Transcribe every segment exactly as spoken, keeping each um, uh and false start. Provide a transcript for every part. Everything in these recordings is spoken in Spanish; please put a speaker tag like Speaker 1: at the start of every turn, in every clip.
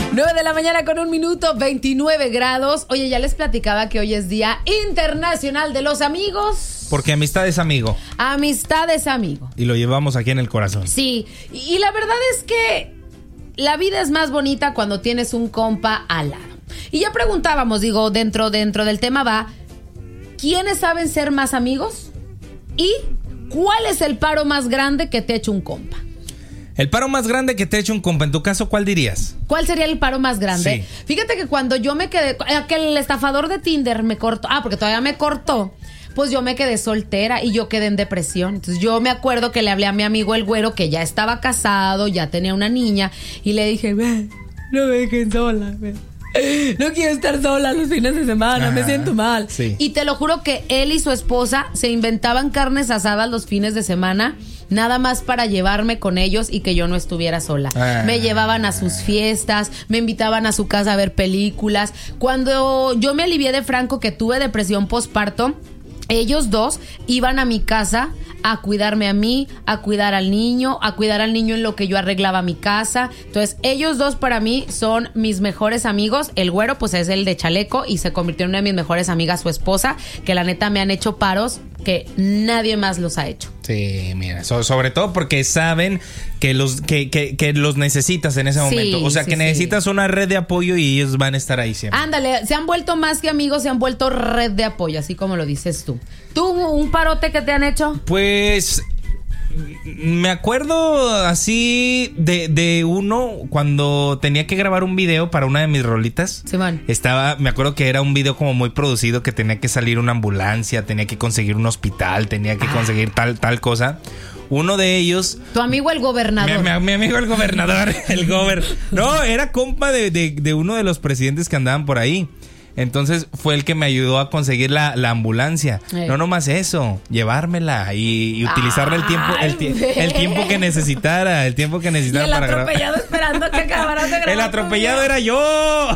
Speaker 1: nueve de la mañana con un minuto, veintinueve grados. Oye, ya les platicaba que hoy es Día Internacional de los Amigos.
Speaker 2: Porque amistad es amigo.
Speaker 1: Amistad es amigo.
Speaker 2: Y lo llevamos aquí en el corazón.
Speaker 1: Sí, y, y la verdad es que la vida es más bonita cuando tienes un compa al lado. Y ya preguntábamos, digo, dentro, dentro del tema va, ¿quiénes saben ser más amigos? ¿Y cuál es el paro más grande que te ha hecho un compa?
Speaker 2: El paro más grande que te ha hecho un compa, en tu caso, ¿cuál dirías?
Speaker 1: ¿Cuál sería el paro más grande?
Speaker 2: Sí.
Speaker 1: Fíjate que cuando yo me quedé, que el estafador de Tinder me cortó, ah, porque todavía me cortó, pues yo me quedé soltera y yo quedé en depresión. Entonces yo me acuerdo que le hablé a mi amigo el güero, que ya estaba casado, ya tenía una niña, y le dije, ve, no me dejen sola, ve. No quiero estar sola los fines de semana, Ajá, me siento mal.
Speaker 2: Sí.
Speaker 1: Y te lo juro que él y su esposa se inventaban carnes asadas los fines de semana, nada más para llevarme con ellos y que yo no estuviera sola. Ah. Me llevaban a sus fiestas, me invitaban a su casa a ver películas. Cuando yo me alivié de Franco, que tuve depresión postparto, ellos dos iban a mi casa a cuidarme a mí, a cuidar al niño, a cuidar al niño en lo que yo arreglaba mi casa. Entonces, ellos dos para mí son mis mejores amigos. El güero, pues es el de chaleco y se convirtió en una de mis mejores amigas, su esposa, que la neta me han hecho paros que nadie más los ha hecho.
Speaker 2: Sí, mira, so, sobre todo porque saben que los que, que, que los necesitas en ese momento. Sí, o sea, sí, que necesitas sí. una red de apoyo y ellos van a estar ahí siempre.
Speaker 1: Ándale, se han vuelto más que amigos, se han vuelto red de apoyo, así como lo dices tú. ¿Tú un parote que te han hecho?
Speaker 2: Pues me acuerdo así de, de uno cuando tenía que grabar un video para una de mis rolitas.
Speaker 1: Sí, man.
Speaker 2: Estaba, me acuerdo que era un video como muy producido, que tenía que salir una ambulancia, tenía que conseguir un hospital, tenía que ah. conseguir tal, tal cosa. Uno de ellos...
Speaker 1: Tu amigo el gobernador.
Speaker 2: Mi, mi, mi amigo el gobernador, el gober. No, era compa de, de, de uno de los presidentes que andaban por ahí. Entonces fue el que me ayudó a conseguir la, la ambulancia. Eh. No nomás eso, llevármela y, y utilizarle el tiempo, el, el tiempo que necesitara, el tiempo que necesitara
Speaker 1: y el
Speaker 2: para grabar.
Speaker 1: El atropellado esperando que acabaras de grabar.
Speaker 2: El atropellado era yo.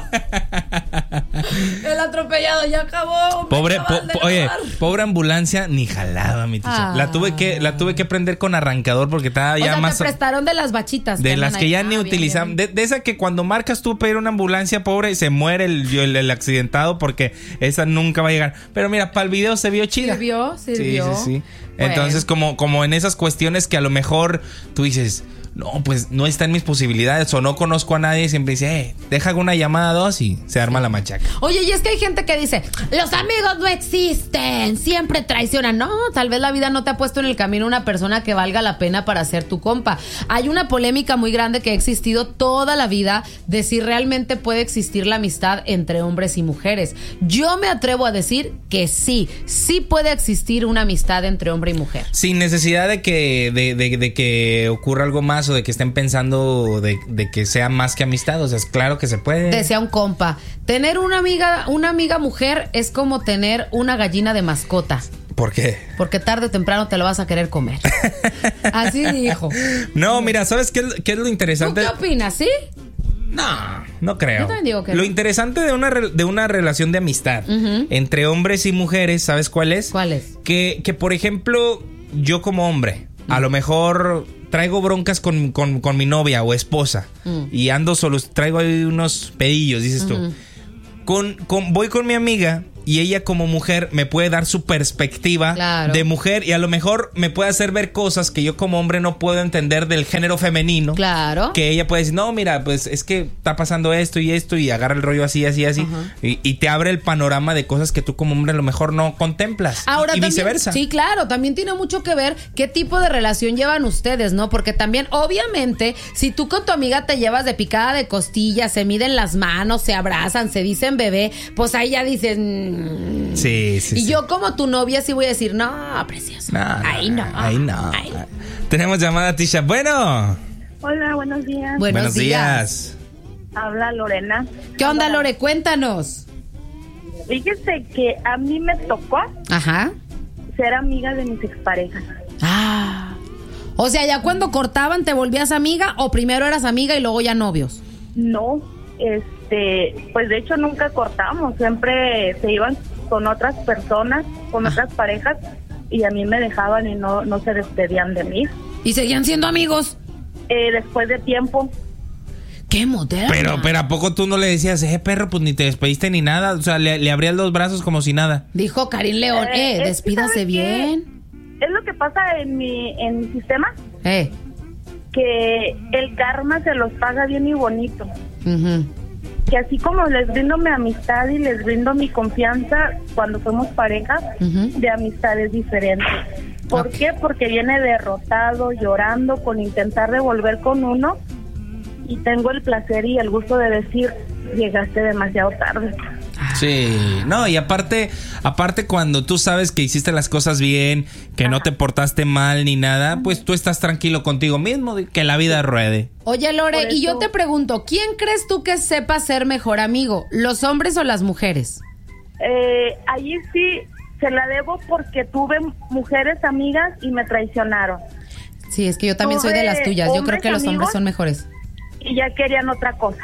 Speaker 1: El atropellado ya acabó.
Speaker 2: Pobre, po, po, oye, pobre ambulancia, ni jalaba mi ticha.
Speaker 1: Ah.
Speaker 2: La tuve que, la tuve que prender con arrancador porque estaba ya
Speaker 1: o sea,
Speaker 2: más.
Speaker 1: Te prestaron de las bachitas.
Speaker 2: De las que ya
Speaker 1: ah,
Speaker 2: ni utilizaban. De, de esa que cuando marcas tú pedir una ambulancia, pobre, se muere el, el, el accidente. Porque esa nunca va a llegar. Pero mira, para el video se vio chida.
Speaker 1: Sirvió, sirvió.
Speaker 2: Sí, sí, sí. Bueno. Entonces, como, como en esas cuestiones que a lo mejor tú dices, no, pues no está en mis posibilidades o no conozco a nadie, siempre dice, eh, deja una llamada dos y se arma la machaca.
Speaker 1: Oye, y es que hay gente que dice, los amigos no existen, siempre traicionan. No, tal vez la vida no te ha puesto en el camino una persona que valga la pena para ser tu compa. Hay una polémica muy grande que ha existido toda la vida de si realmente puede existir la amistad entre hombres y mujeres. Yo me atrevo a decir que sí, sí puede existir una amistad entre hombre y mujer.
Speaker 2: Sin necesidad de que, de, de, de que ocurra algo más o de que estén pensando de, de que sea más que amistad. O sea, es claro que se puede.
Speaker 1: Decía un compa, tener una amiga, una amiga mujer es como tener una gallina de mascota.
Speaker 2: ¿Por qué?
Speaker 1: Porque tarde o temprano te lo vas a querer comer. Así dijo.
Speaker 2: No, mira, ¿sabes qué, qué es lo interesante?
Speaker 1: ¿Tú qué opinas, sí?
Speaker 2: No, no creo.
Speaker 1: Yo también digo que
Speaker 2: Lo
Speaker 1: no.
Speaker 2: interesante de una, de una relación de amistad uh-huh. entre hombres y mujeres, ¿sabes cuál es?
Speaker 1: ¿Cuál es?
Speaker 2: Que, que por ejemplo, yo como hombre, uh-huh. a lo mejor traigo broncas con, con, con mi novia o esposa uh-huh. y ando solo, traigo ahí unos pedillos, dices uh-huh. tú. Con, con, voy con mi amiga y ella como mujer me puede dar su perspectiva claro. de mujer y a lo mejor me puede hacer ver cosas que yo como hombre no puedo entender del género femenino.
Speaker 1: Claro.
Speaker 2: Que ella puede decir, no, mira, pues es que está pasando esto y esto y agarra el rollo así, así, así. Uh-huh. Y, y te abre el panorama de cosas que tú como hombre a lo mejor no contemplas.
Speaker 1: Ahora
Speaker 2: y, y
Speaker 1: también,
Speaker 2: viceversa.
Speaker 1: Sí, claro. También tiene mucho que ver qué tipo de relación llevan ustedes, ¿no? Porque también, obviamente, si tú con tu amiga te llevas de picada de costillas, se miden las manos, se abrazan, se dicen bebé, pues ahí ya dicen...
Speaker 2: Sí, sí.
Speaker 1: Y
Speaker 2: sí.
Speaker 1: yo como tu novia sí voy a decir, no, precioso.
Speaker 2: No,
Speaker 1: ahí no.
Speaker 2: Ahí no.
Speaker 1: Ahí no.
Speaker 2: Tenemos llamada, Tisha. Bueno.
Speaker 3: Hola, buenos días.
Speaker 1: Buenos,
Speaker 2: buenos días.
Speaker 1: días.
Speaker 3: Habla Lorena.
Speaker 1: ¿Qué onda, Lore? Cuéntanos.
Speaker 3: Fíjese que a mí me tocó
Speaker 1: Ajá.
Speaker 3: ser amiga de mis exparejas.
Speaker 1: Ah. O sea, ya cuando cortaban te volvías amiga o primero eras amiga y luego ya novios.
Speaker 3: No, este, pues de hecho nunca cortamos, siempre se iban con otras personas, con ah. otras parejas y a mí me dejaban y no, no se despedían de mí.
Speaker 1: ¿Y seguían siendo amigos?
Speaker 3: Eh, después de tiempo.
Speaker 1: ¡Qué moderna!
Speaker 2: Pero, pero ¿a poco tú no le decías, eh, perro, pues ni te despediste ni nada? O sea, le, le abrías los brazos como si nada.
Speaker 1: Dijo Karin León, eh,
Speaker 3: Eh,
Speaker 1: despídase
Speaker 3: ¿sabes
Speaker 1: bien.
Speaker 3: Es lo que pasa en mi, en mi sistema,
Speaker 1: Eh.
Speaker 3: que el karma se los paga bien y bonito.
Speaker 1: Uh-huh.
Speaker 3: Que así como les brindo mi amistad y les brindo mi confianza cuando somos pareja,
Speaker 1: Uh-huh.
Speaker 3: de amistades diferentes. ¿Por
Speaker 1: Ok.
Speaker 3: qué? Porque viene derrotado, llorando, con intentar devolver con uno, y tengo el placer y el gusto de decir, llegaste demasiado tarde.
Speaker 2: Sí, no, y aparte, aparte cuando tú sabes que hiciste las cosas bien, que no te portaste mal ni nada, pues tú estás tranquilo contigo mismo, que la vida ruede.
Speaker 1: Oye, Lore,
Speaker 3: Por
Speaker 1: y yo
Speaker 3: eso-
Speaker 1: te pregunto, ¿quién crees tú que sepa ser mejor amigo? ¿Los hombres o las mujeres?
Speaker 3: Eh, allí sí se la debo porque tuve mujeres amigas y me traicionaron.
Speaker 1: Sí, es que yo también soy de las tuyas. Yo creo
Speaker 3: ¿Hombres
Speaker 1: que los hombres
Speaker 3: amigos?
Speaker 1: son mejores.
Speaker 3: Y ya querían otra cosa.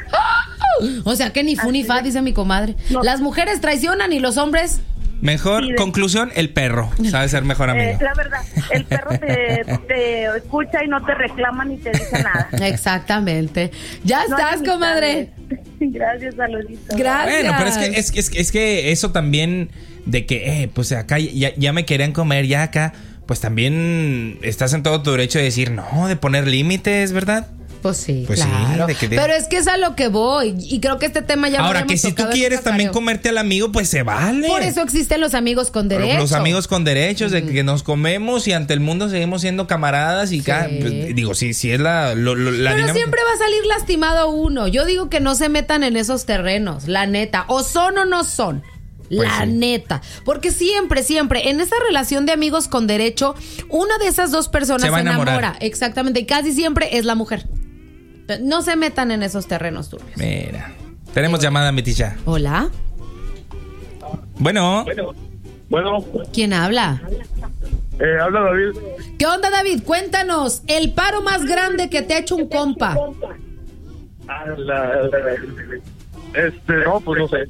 Speaker 1: O sea que ni fu ni
Speaker 3: Así
Speaker 1: fa,
Speaker 3: es.
Speaker 1: dice mi comadre.
Speaker 3: No.
Speaker 1: Las mujeres traicionan y los hombres...
Speaker 2: Mejor,
Speaker 3: Sí, de-
Speaker 2: conclusión, el perro sabe ser mejor amigo.
Speaker 3: Eh, la verdad, el perro te, te escucha y no te reclama ni te dice nada.
Speaker 1: Exactamente. Ya
Speaker 3: No hay
Speaker 1: estás, comadre.
Speaker 3: amistades. Gracias, saludito.
Speaker 1: Gracias.
Speaker 2: Bueno, pero es que, es, que- es, que- es que eso también de que, eh, pues acá ya, ya me querían comer, ya acá, pues también estás en todo tu derecho de decir, no, de poner límites, ¿verdad?
Speaker 1: Pues sí,
Speaker 2: Pues sí,
Speaker 1: claro.
Speaker 2: de que de-
Speaker 1: Pero es que es a lo que voy. Y creo que este tema ya lo
Speaker 2: Ahora,
Speaker 1: habíamos
Speaker 2: que si tú
Speaker 1: tocado en
Speaker 2: quieres
Speaker 1: un
Speaker 2: también
Speaker 1: cacareo.
Speaker 2: comerte al amigo, pues se vale.
Speaker 1: Por eso existen los amigos con
Speaker 2: Pero
Speaker 1: derecho.
Speaker 2: Los amigos con derechos, de que nos comemos y ante el mundo seguimos siendo camaradas y
Speaker 1: Sí.
Speaker 2: cada, pues, digo, sí, sí es la, lo- lo- la
Speaker 1: Pero
Speaker 2: dinámica.
Speaker 1: siempre va a salir lastimado uno. Yo digo que no se metan en esos terrenos, la neta. O son o no son.
Speaker 2: Pues
Speaker 1: La
Speaker 2: sí.
Speaker 1: neta. Porque siempre, siempre, en esa relación de amigos con derecho, una de esas dos personas
Speaker 2: Se
Speaker 1: se,
Speaker 2: va a enamorar.
Speaker 1: enamora. Exactamente. Y casi siempre es la mujer. No se metan en esos terrenos turbios.
Speaker 2: Mira, tenemos llamada, Meticha.
Speaker 1: Hola.
Speaker 2: Bueno,
Speaker 4: Bueno,
Speaker 1: ¿Quién habla?
Speaker 4: eh, habla David.
Speaker 1: ¿Qué onda, David? Cuéntanos. El paro más grande que te ha hecho un compa.
Speaker 4: Ah, la- la- este, no, pues no sé.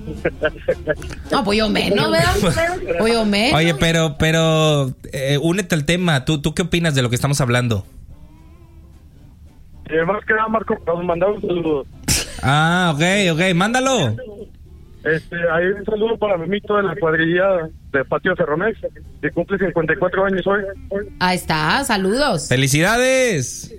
Speaker 1: No, pues yo menos, ¿verdad? Pues yo menos.
Speaker 2: oye, pero, pero, eh, únete al tema. ¿Tú, ¿Tú qué opinas de lo que estamos hablando?
Speaker 4: Y además que nada, Marco, nos mandaba un saludo.
Speaker 2: Ah, ok, ok, mándalo.
Speaker 4: Este, hay un saludo para Memito de la cuadrilla de Patio Ferromex, que cumple cincuenta y cuatro años hoy.
Speaker 1: Ahí está, saludos.
Speaker 2: ¡Felicidades!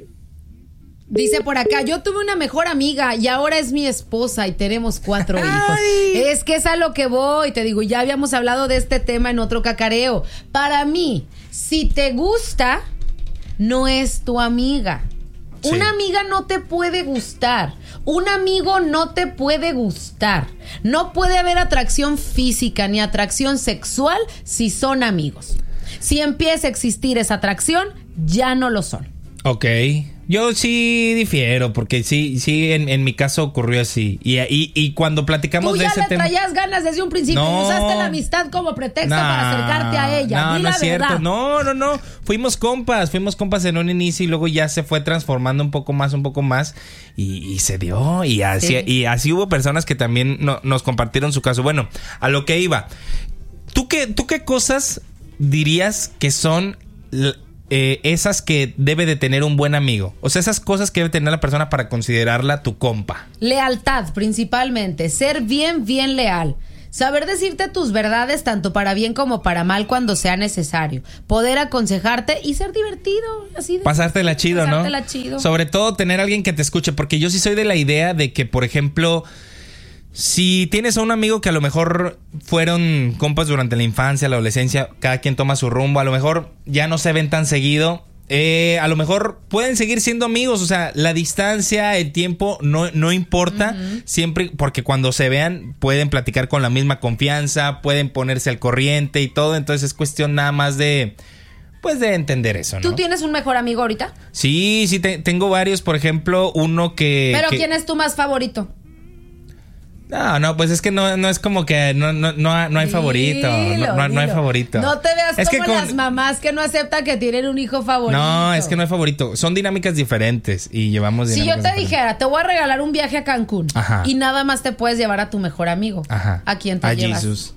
Speaker 1: Dice por acá, yo tuve una mejor amiga y ahora es mi esposa y tenemos cuatro hijos. Es que es a lo que voy, te digo, ya habíamos hablado de este tema en otro cacareo. Para mí, si te gusta, no es tu amiga.
Speaker 2: Sí.
Speaker 1: Una amiga no te puede gustar. Un amigo no te puede gustar. No puede haber atracción física ni atracción sexual si son amigos. Si empieza a existir esa atracción, ya no lo son.
Speaker 2: Ok. Yo sí difiero, porque sí, sí, en, en mi caso ocurrió así. Y, y, y cuando platicamos
Speaker 1: Tú
Speaker 2: de
Speaker 1: ya
Speaker 2: ese
Speaker 1: le
Speaker 2: tema.
Speaker 1: traías ganas desde un principio
Speaker 2: No.
Speaker 1: y usaste la amistad como pretexto
Speaker 2: Nah,
Speaker 1: para acercarte a ella.
Speaker 2: No,
Speaker 1: Di
Speaker 2: no
Speaker 1: la
Speaker 2: es cierto.
Speaker 1: verdad.
Speaker 2: No, no, no. Fuimos compas, fuimos compas en un inicio y luego ya se fue transformando un poco más, un poco más. Y, y se dio. Y así,
Speaker 1: Sí.
Speaker 2: y así hubo personas que también no- nos compartieron su caso. Bueno, a lo que iba. ¿Tú qué, tú qué cosas dirías que son l- eh, esas que debe de tener un buen amigo? O sea, esas cosas que debe tener la persona para considerarla tu compa.
Speaker 1: Lealtad, principalmente. Ser bien, bien leal. Saber decirte tus verdades tanto para bien como para mal cuando sea necesario. Poder aconsejarte y ser divertido. Así de
Speaker 2: Pasártela chido, ¿no?
Speaker 1: Pasártela chido.
Speaker 2: Sobre todo tener a alguien que te escuche, porque yo sí soy de la idea de que, por ejemplo, si tienes a un amigo que a lo mejor fueron compas durante la infancia, la adolescencia, cada quien toma su rumbo, a lo mejor ya no se ven tan seguido, eh, a lo mejor pueden seguir siendo amigos, o sea, la distancia, el tiempo no, no importa, uh-huh. siempre, porque cuando se vean pueden platicar con la misma confianza, pueden ponerse al corriente y todo, entonces es cuestión nada más de... Pues de entender eso, ¿no?
Speaker 1: ¿Tú tienes un mejor amigo ahorita?
Speaker 2: Sí, sí, te, tengo varios. Por ejemplo, uno que...
Speaker 1: ¿Pero
Speaker 2: que...
Speaker 1: quién es tu más favorito?
Speaker 2: No, no, pues es que no, no es como que no, no, no, no hay favorito.
Speaker 1: Dilo,
Speaker 2: no, no, no hay
Speaker 1: dilo.
Speaker 2: favorito.
Speaker 1: No te veas
Speaker 2: es
Speaker 1: como
Speaker 2: que con...
Speaker 1: las mamás que no aceptan que tienen un hijo favorito.
Speaker 2: No, es que no hay favorito. Son dinámicas diferentes y llevamos
Speaker 1: Si
Speaker 2: dinámicas
Speaker 1: yo te
Speaker 2: diferentes.
Speaker 1: dijera, te voy a regalar un viaje a Cancún.
Speaker 2: Ajá.
Speaker 1: Y nada más te puedes llevar a tu mejor amigo.
Speaker 2: Ajá.
Speaker 1: ¿A quién te
Speaker 2: a
Speaker 1: llevas?
Speaker 2: Jesus.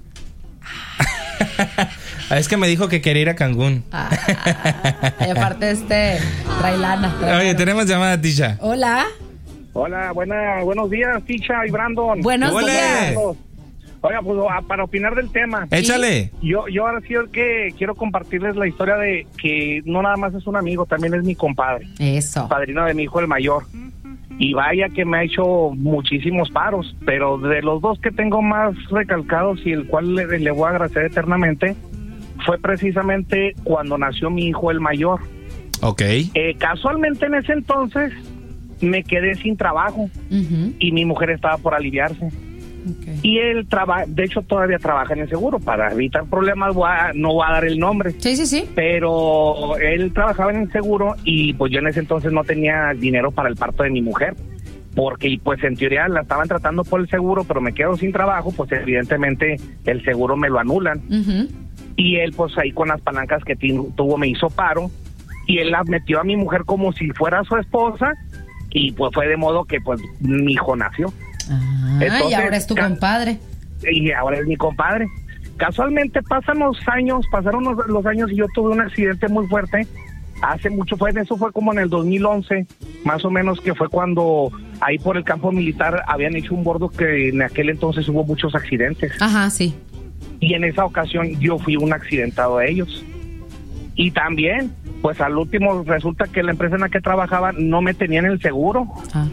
Speaker 2: Es que me dijo que quería ir a Cancún.
Speaker 1: Ah, y aparte este, trae lana. trae
Speaker 2: Oye,
Speaker 1: lana.
Speaker 2: tenemos llamada, Tisha.
Speaker 1: Hola.
Speaker 5: Hola, buena, buenos días, Ticha y Brandon.
Speaker 1: Buenos
Speaker 2: ¡Ole!
Speaker 1: días.
Speaker 5: Oiga, pues para opinar del tema.
Speaker 2: Échale.
Speaker 5: Yo, yo ahora sí es que quiero compartirles la historia de que no nada más es un amigo, también es mi compadre.
Speaker 1: Eso.
Speaker 5: Padrino de mi hijo el mayor. Y vaya que me ha hecho muchísimos paros, pero de los dos que tengo más recalcados y el cual le, le voy a agradecer eternamente, fue precisamente cuando nació mi hijo el mayor.
Speaker 2: Ok.
Speaker 5: Eh, casualmente en ese entonces me quedé sin trabajo
Speaker 1: Uh-huh.
Speaker 5: y mi mujer estaba por aliviarse.
Speaker 1: Okay.
Speaker 5: Y él trabaja, de hecho todavía trabaja en el seguro, para evitar problemas voy a, no voy a dar el nombre.
Speaker 1: Sí, sí, sí.
Speaker 5: Pero él trabajaba en el seguro y pues yo en ese entonces no tenía dinero para el parto de mi mujer, porque pues en teoría la estaban tratando por el seguro, pero me quedo sin trabajo, pues evidentemente el seguro me lo anulan.
Speaker 1: Uh-huh.
Speaker 5: Y él pues ahí con las palancas que tuvo me hizo paro y él la metió a mi mujer como si fuera su esposa y pues fue de modo que pues mi hijo nació.
Speaker 1: Ah,
Speaker 5: Entonces,
Speaker 1: y ahora es tu
Speaker 5: ca-
Speaker 1: compadre.
Speaker 5: Y ahora es mi compadre. Casualmente pasan los años, pasaron los, los años y yo tuve un accidente muy fuerte. Hace mucho, fue eso fue como en el dos mil once, más o menos, que fue cuando ahí por el campo militar habían hecho un bordo que en aquel entonces hubo muchos accidentes.
Speaker 1: Ajá, sí.
Speaker 5: Y en esa ocasión yo fui un accidentado de ellos. Y también, pues al último resulta que la empresa en la que trabajaba no me tenían el seguro.
Speaker 1: Ah.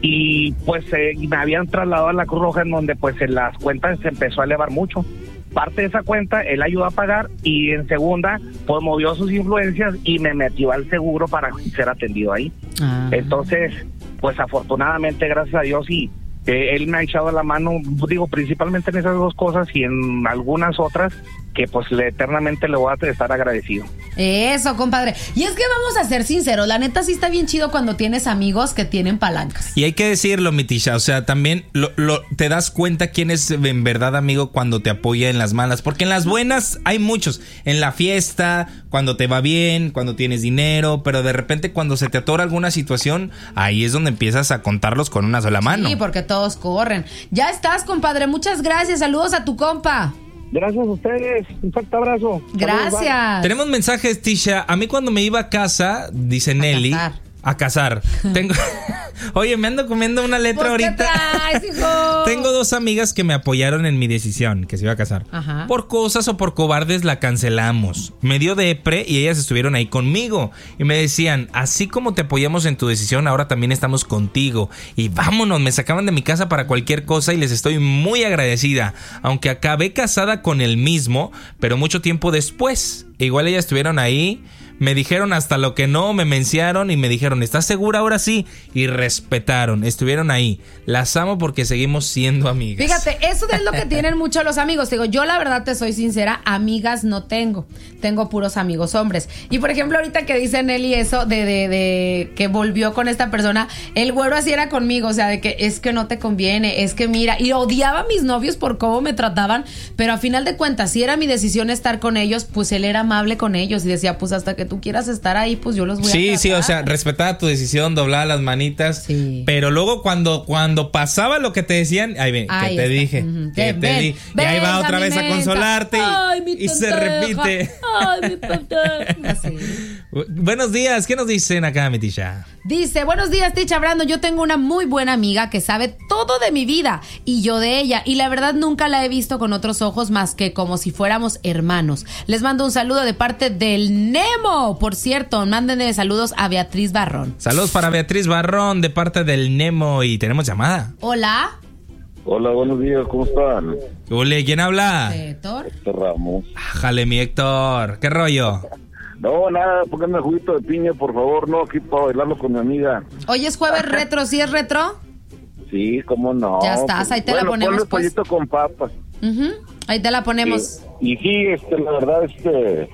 Speaker 5: Y pues eh, me habían trasladado a la Cruz Roja, en donde pues en las cuentas se empezó a elevar mucho. Parte de esa cuenta él ayudó a pagar y en segunda pues movió sus influencias y me metió al seguro para ser atendido ahí.
Speaker 1: Ah.
Speaker 5: Entonces pues afortunadamente, gracias a Dios, y eh, él me ha echado la mano, digo, principalmente en esas dos cosas y en algunas otras que pues le, eternamente le voy a estar agradecido.
Speaker 1: Eso, compadre. Y es que vamos a ser sinceros, la neta sí está bien chido cuando tienes amigos que tienen palancas.
Speaker 2: Y hay que decirlo, mi Tisha, o sea, también lo, lo, te das cuenta quién es en verdad amigo cuando te apoya en las malas, porque en las buenas hay muchos, en la fiesta, cuando te va bien, cuando tienes dinero, pero de repente cuando se te atora alguna situación, ahí es donde empiezas a contarlos con una sola mano.
Speaker 1: Sí, porque todos corren. Ya estás, compadre, muchas gracias, saludos a tu compa.
Speaker 5: Gracias a ustedes, un fuerte abrazo.
Speaker 1: Gracias.
Speaker 2: Tenemos mensajes, Tisha. A mí cuando me iba a casa, dice Nelly,
Speaker 1: cazar.
Speaker 2: a cazar. Tengo Oye, me ando comiendo una letra
Speaker 1: Pues, ¿qué
Speaker 2: ahorita.
Speaker 1: traes, hijo?
Speaker 2: Tengo dos amigas que me apoyaron en mi decisión, que se iba a casar.
Speaker 1: Ajá.
Speaker 2: Por cosas o por cobardes la cancelamos. Me dio depre y ellas estuvieron ahí conmigo. Y me decían, así como te apoyamos en tu decisión, ahora también estamos contigo. Y vámonos, me sacaban de mi casa para cualquier cosa y les estoy muy agradecida. Aunque acabé casada con el mismo, pero mucho tiempo después. Igual ellas estuvieron ahí. Me dijeron hasta lo que no, me menciaron y me dijeron, ¿estás segura ahora sí? Y respetaron, estuvieron ahí. Las amo porque seguimos siendo amigas.
Speaker 1: Fíjate, eso es lo que tienen muchos los amigos. Te digo, yo la verdad te soy sincera, amigas no tengo. Tengo puros amigos hombres. Y por ejemplo, ahorita que dice Nelly eso de, de, de que volvió con esta persona, el güero así era conmigo, o sea, de que es que no te conviene, es que mira, y odiaba a mis novios por cómo me trataban, pero a final de cuentas, si era mi decisión estar con ellos, pues él era amable con ellos y decía, pues hasta que tú quieras estar ahí, pues yo los voy
Speaker 2: Sí,
Speaker 1: a
Speaker 2: sí, o sea, respetaba tu decisión, doblaba las manitas.
Speaker 1: Sí.
Speaker 2: Pero luego cuando, cuando pasaba lo que te decían, ahí ven,
Speaker 1: Ahí
Speaker 2: que te
Speaker 1: está.
Speaker 2: dije,
Speaker 1: Ujú.
Speaker 2: que
Speaker 1: Ven,
Speaker 2: te
Speaker 1: ven,
Speaker 2: di. Y ahí va
Speaker 1: ven,
Speaker 2: otra
Speaker 1: mi
Speaker 2: vez a
Speaker 1: mensa.
Speaker 2: consolarte y,
Speaker 1: Ay, mi
Speaker 2: y se
Speaker 1: pendeja.
Speaker 2: repite.
Speaker 1: Ay, mi pendeja. Sí.
Speaker 2: Buenos días, ¿qué nos dicen acá, mi Tisha?
Speaker 1: Dice, buenos días, Ticha Brando. Yo tengo una muy buena amiga que sabe todo de mi vida y yo de ella. Y la verdad nunca la he visto con otros ojos más que como si fuéramos hermanos. Les mando un saludo de parte del Nemo. Por cierto, mándenle saludos a Beatriz Barrón.
Speaker 2: Saludos para Beatriz Barrón de parte del Nemo y tenemos llamada.
Speaker 1: Hola.
Speaker 6: Hola, buenos días, ¿cómo están?
Speaker 2: Ole, ¿quién habla?
Speaker 1: Héctor.
Speaker 6: Héctor Ramos.
Speaker 2: Jale, mi Héctor, ¿qué rollo?
Speaker 6: No, nada, pónganme juguito de piña, por favor, no, aquí para bailarlo con mi amiga.
Speaker 1: Hoy es jueves retro, ¿sí es retro?
Speaker 6: Sí, cómo no.
Speaker 1: Ya estás, ahí te la
Speaker 6: bueno,
Speaker 1: ponemos,
Speaker 6: ponle
Speaker 1: pues.
Speaker 6: pollito con papas.
Speaker 1: Uh-huh. Ahí te la ponemos.
Speaker 6: Y, y sí, este, la verdad, este,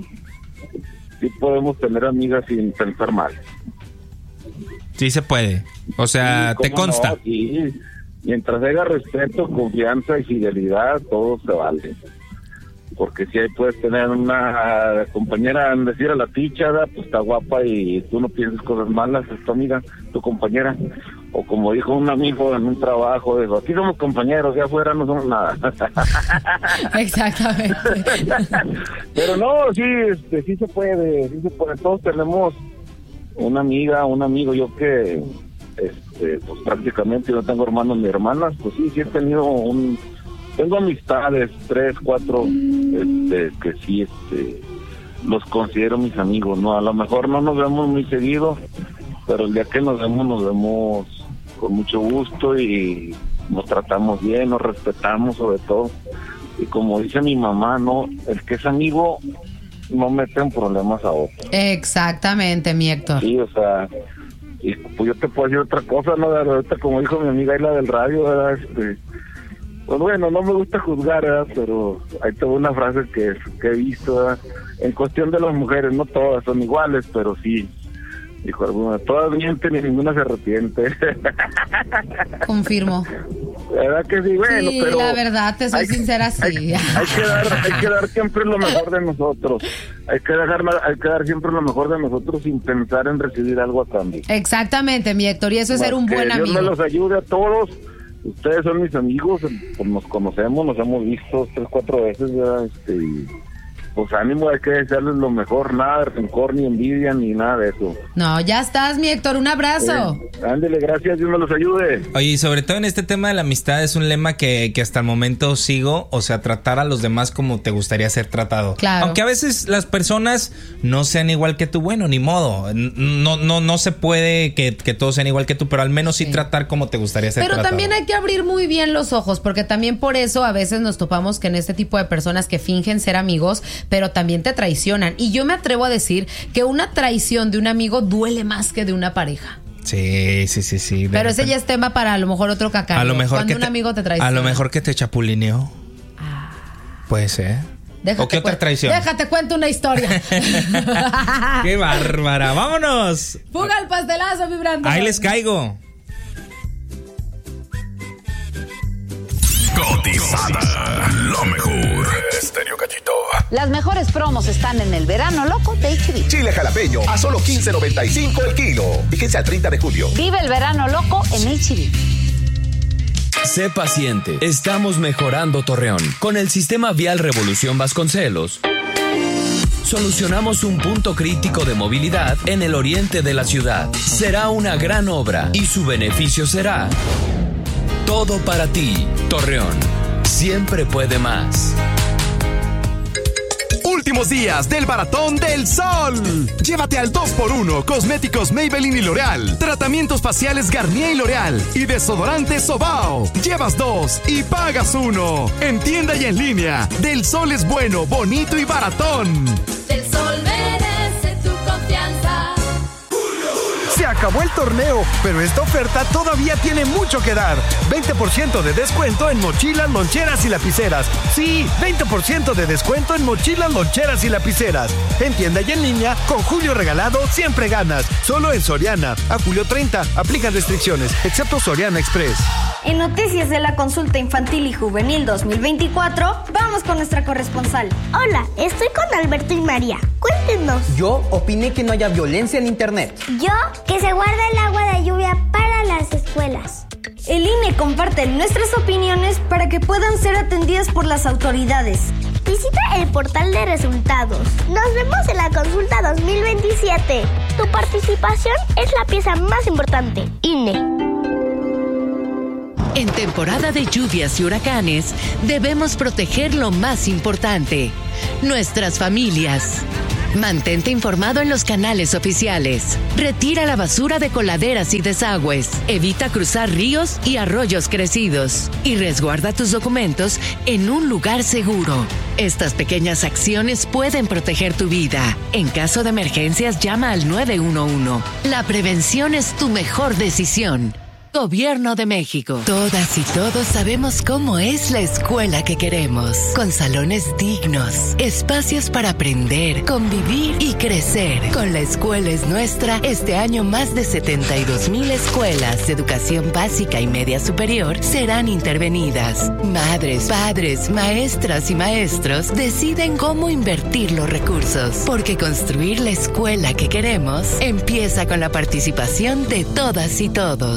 Speaker 6: sí podemos tener amigas sin pensar mal.
Speaker 2: Sí se puede, o sea,
Speaker 6: Sí,
Speaker 2: te
Speaker 6: cómo
Speaker 2: consta.
Speaker 6: no, sí. Mientras haya respeto, confianza y fidelidad, todo se vale. Porque si ahí puedes tener una compañera, decir a la Ticha, pues está guapa y tú no piensas cosas malas, es tu amiga, tu compañera. O como dijo un amigo en un trabajo, dijo, aquí somos compañeros, ya afuera no somos nada.
Speaker 1: Exactamente.
Speaker 6: Pero no, sí, este, sí se puede, sí se puede. Todos tenemos una amiga, un amigo, yo que este, pues prácticamente yo no tengo hermanos ni hermanas, pues sí, sí he tenido un, tengo amistades, tres, cuatro, este, que sí, este, los considero mis amigos, ¿no? A lo mejor no nos vemos muy seguido, pero el día que nos vemos, nos vemos con mucho gusto y nos tratamos bien, nos respetamos sobre todo. Y como dice mi mamá, ¿no? El que es amigo no mete en problemas a otro.
Speaker 1: Exactamente, mi Héctor.
Speaker 6: Sí, o sea, y pues yo te puedo decir otra cosa, ¿no? Ahorita, como dijo mi amiga Isla del radio, ¿verdad? Este, pues bueno, no me gusta juzgar, ¿verdad? Pero hay toda una frase que, que he visto, ¿verdad? En cuestión de las mujeres, no todas son iguales, pero sí. Dijo alguna, todas mienten y ninguna se arrepiente.
Speaker 1: Confirmo.
Speaker 6: ¿Verdad que sí? Bueno,
Speaker 1: sí,
Speaker 6: pero...
Speaker 1: la verdad, te soy
Speaker 6: hay,
Speaker 1: sincera, sí.
Speaker 6: Hay, hay, que dar, hay que dar siempre lo mejor de nosotros. Hay que, dejar, hay que dar siempre lo mejor de nosotros sin pensar en recibir algo a cambio.
Speaker 1: Exactamente, mi Héctor, y eso es ser un buen
Speaker 6: Dios
Speaker 1: amigo.
Speaker 6: Dios me los ayude a todos. Ustedes son mis amigos, pues nos conocemos, nos hemos visto tres, cuatro veces, ¿verdad? Este, y pues ánimo, hay que desearles lo mejor, nada de rencor, ni envidia, ni nada de eso.
Speaker 1: No, ya estás, mi Héctor, un abrazo.
Speaker 6: Eh, ándele, gracias, Dios me los ayude.
Speaker 2: Oye, y sobre todo en este tema de la amistad es un lema que, que hasta el momento sigo, o sea, tratar a los demás como te gustaría ser tratado.
Speaker 1: Claro.
Speaker 2: Aunque a veces las personas no sean igual que tú, bueno, ni modo, no no no se puede que, que todos sean igual que tú, pero al menos sí, sí tratar como te gustaría ser
Speaker 1: pero
Speaker 2: tratado.
Speaker 1: Pero también hay que abrir muy bien los ojos, porque también por eso a veces nos topamos que en este tipo de personas que fingen ser amigos, pero también te traicionan. Y yo me atrevo a decir que una traición de un amigo duele más que de una pareja.
Speaker 2: Sí, sí, sí, sí.
Speaker 1: Pero ese ya es tema para a lo mejor otro cacao.
Speaker 2: A lo mejor
Speaker 1: cuando
Speaker 2: que
Speaker 1: un
Speaker 2: te,
Speaker 1: amigo te traiciona.
Speaker 2: A lo mejor que te chapulineó.
Speaker 1: Ah.
Speaker 2: Puede ser.
Speaker 1: Déjate
Speaker 2: ¿O qué otra traición?
Speaker 1: Déjate cuento una historia.
Speaker 2: ¡Qué bárbara! ¡Vámonos!
Speaker 1: ¡Fuga el pastelazo vibrando!
Speaker 2: Ahí les caigo.
Speaker 7: Cotizada, lo mejor. Estéreo Cachito.
Speaker 8: Las mejores promos están en el verano loco de H B.
Speaker 7: Chile jalapeño a solo quince noventa y cinco el kilo. Fíjense al treinta de julio.
Speaker 8: Vive el verano loco en H B.
Speaker 9: Sé paciente. Estamos mejorando Torreón. Con el sistema vial Revolución Vasconcelos, solucionamos un punto crítico de movilidad en el oriente de la ciudad. Será una gran obra y su beneficio será todo para ti. Torreón siempre puede más.
Speaker 7: Últimos días del Baratón del Sol. Llévate al dos por uno cosméticos Maybelline y L'Oreal, tratamientos faciales Garnier y L'Oreal y desodorante Sobao. Llevas dos y pagas uno. En tienda y en línea. Del Sol es bueno, bonito y baratón.
Speaker 10: Del Sol merece tu confianza.
Speaker 11: Se acabó el torneo, pero esta oferta todavía tiene mucho que dar. veinte por ciento de descuento en mochilas, loncheras y lapiceras. Sí, veinte por ciento de descuento en mochilas, loncheras y lapiceras. En tienda y en línea, con Julio Regalado siempre ganas. Solo en Soriana. A julio treinta, aplican restricciones, excepto Soriana Express.
Speaker 12: En noticias de la consulta infantil y juvenil dos mil veinticuatro, vamos con nuestra corresponsal.
Speaker 13: Hola, estoy con Alberto y María. Cuéntenos.
Speaker 14: Yo opiné que no haya violencia en internet.
Speaker 13: Yo, que se guarda el agua de lluvia para las escuelas.
Speaker 12: El I N E comparte nuestras opiniones para que puedan ser atendidas por las autoridades.
Speaker 13: Visita el portal de resultados. Nos vemos en la consulta dos mil veintisiete. Tu participación es la pieza más importante. I N E.
Speaker 15: En temporada de lluvias y huracanes, debemos proteger lo más importante, nuestras familias. Mantente informado en los canales oficiales. Retira la basura de coladeras y desagües. Evita cruzar ríos y arroyos crecidos. Y resguarda tus documentos en un lugar seguro. Estas pequeñas acciones pueden proteger tu vida. En caso de emergencias, llama al nueve uno uno. La prevención es tu mejor decisión. Gobierno de México. Todas y todos sabemos cómo es la escuela que queremos. Con salones dignos, espacios para aprender, convivir y crecer. Con La Escuela es Nuestra, este año más de setenta y dos mil escuelas de educación básica y media superior serán intervenidas. Madres, padres, maestras y maestros deciden cómo invertir los recursos. Porque construir la escuela que queremos empieza con la participación de todas y todos. Gobierno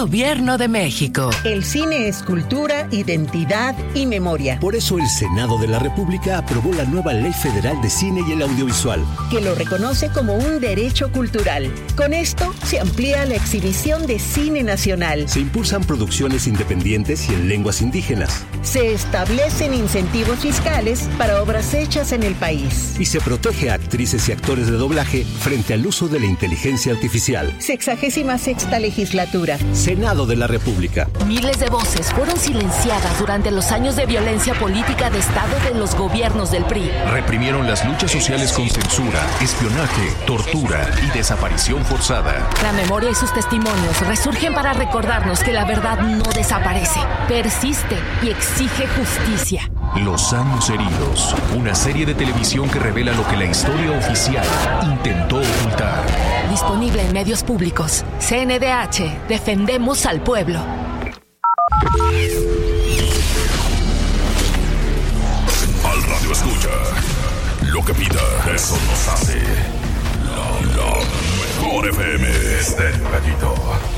Speaker 15: Gobierno de México.
Speaker 16: El cine es cultura, identidad y memoria.
Speaker 17: Por eso el Senado de la República aprobó la nueva Ley Federal de Cine y el Audiovisual,
Speaker 16: que lo reconoce como un derecho cultural. Con esto se amplía la exhibición de cine nacional.
Speaker 17: Se impulsan producciones independientes y en lenguas indígenas.
Speaker 16: Se establecen incentivos fiscales para obras hechas en el país.
Speaker 17: Y se protege a actrices y actores de doblaje frente al uso de la inteligencia artificial.
Speaker 16: Sexagésima sexta legislatura.
Speaker 17: Senado de la República.
Speaker 18: Miles de voces fueron silenciadas durante los años de violencia política de Estado de los gobiernos del P R I.
Speaker 19: Reprimieron las luchas sociales con censura, espionaje, tortura y desaparición forzada.
Speaker 18: La memoria y sus testimonios resurgen para recordarnos que la verdad no desaparece, persiste y exige justicia.
Speaker 19: Los años heridos, una serie de televisión que revela lo que la historia oficial intentó ocultar.
Speaker 18: Disponible en medios públicos. C N D H, defendemos al pueblo.
Speaker 20: Al radio escucha, lo que pida, eso nos hace. La, la mejor F M del ratito.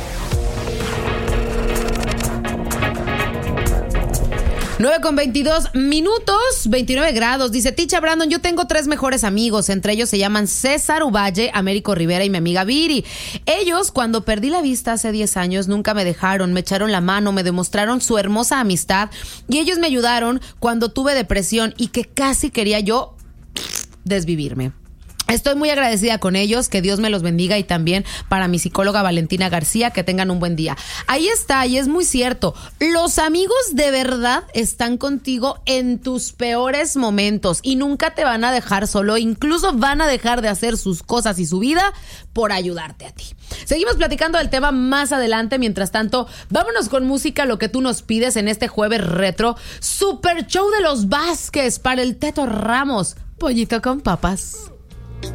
Speaker 1: nueve con veintidós minutos, veintinueve grados. Dice Ticha Brandon, yo tengo tres mejores amigos. Entre ellos se llaman César Uvalle, Américo Rivera y mi amiga Viri. Ellos, cuando perdí la vista hace diez años, nunca me dejaron, me echaron la mano, me demostraron su hermosa amistad. Y ellos me ayudaron cuando tuve depresión y que casi quería yo desvivirme. Estoy muy agradecida con ellos, que Dios me los bendiga, y también para mi psicóloga Valentina García, que tengan un buen día. Ahí está, y es muy cierto, los amigos de verdad están contigo en tus peores momentos y nunca te van a dejar solo, incluso van a dejar de hacer sus cosas y su vida por ayudarte a ti. Seguimos platicando del tema más adelante. Mientras tanto, vámonos con música, lo que tú nos pides en este jueves retro. Super show de los Vázquez para el Teto Ramos, pollito con papas.